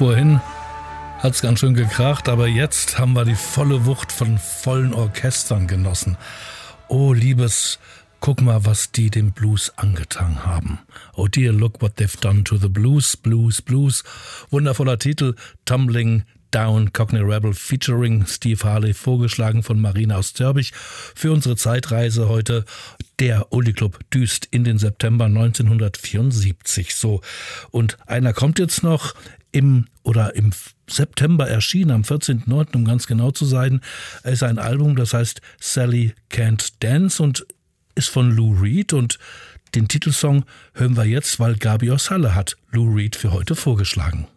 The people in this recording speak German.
Vorhin hat's ganz schön gekracht, aber jetzt haben wir die volle Wucht von vollen Orchestern genossen. Oh, Liebes, guck mal, was die dem Blues angetan haben. Oh dear, look what they've done to the blues, blues, blues. Wundervoller Titel, Tumbling Down, Cockney Rebel featuring Steve Harley, vorgeschlagen von Marina aus Zörbich. Für unsere Zeitreise heute der Oldie Club düst in den September 1974. So, und einer kommt jetzt noch im September erschienen, am 14.09., um ganz genau zu sein. Es ist ein Album, das heißt Sally Can't Dance und ist von Lou Reed, und den Titelsong hören wir jetzt, weil Gabi aus Halle hat Lou Reed für heute vorgeschlagen.